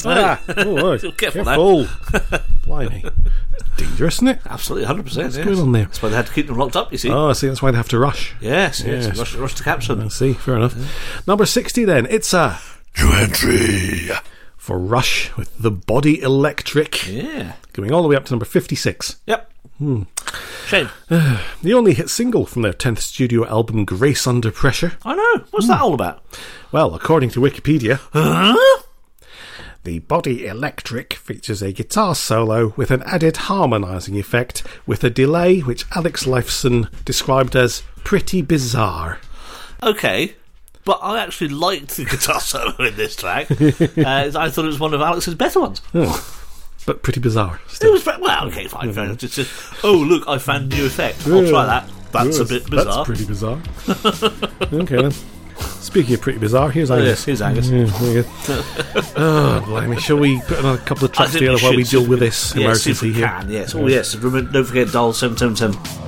Careful. Blimey. Dangerous, isn't it? Absolutely, 100%. What's going on there? That's why they had to keep them locked up, you see. Oh, I see. That's why they have to rush. Yes. Rush to capture them. I see. Fair enough. Number 60 then. It's a New entry for Rush with The Body Electric. Yeah. Going all the way up to number 56. Yep. Shame. The only hit single from their 10th studio album, Grace Under Pressure. I know. What's that all about? Well, according to Wikipedia, The Body Electric features a guitar solo with an added harmonising effect with a delay which Alex Lifeson described as pretty bizarre. Okay. But I actually liked the guitar solo in this track. I thought it was one of Alex's better ones. But pretty bizarre. It was okay, fine, fair enough. It's just, look, I found a new effect. I'll try that. That's a bit bizarre. That's pretty bizarre. Okay then. Speaking of pretty bizarre, here's Angus. Yes, here's Angus. Yeah, there you go. Oh, blimey. Shall we put on a couple of tracks together while we deal with this emergency here? Yes. Oh, yes. Remember, don't forget dial 777.